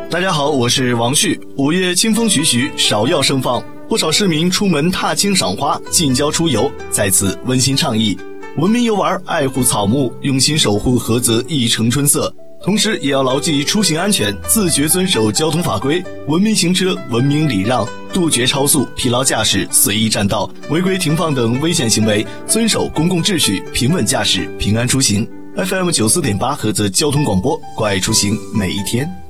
大家好，我是王旭。5月清风徐徐，芍药盛放，不少市民出门踏青赏花、近郊出游，在此温馨倡议：文明游玩，爱护草木，用心守护菏泽一城春色。同时也要牢记出行安全，自觉遵守交通法规，文明行车，文明礼让，杜绝超速、疲劳驾驶、随意占道、违规停放等危险行为，遵守公共秩序，平稳驾驶，平安出行。FM 94.8菏泽交通广播，关爱出行每一天。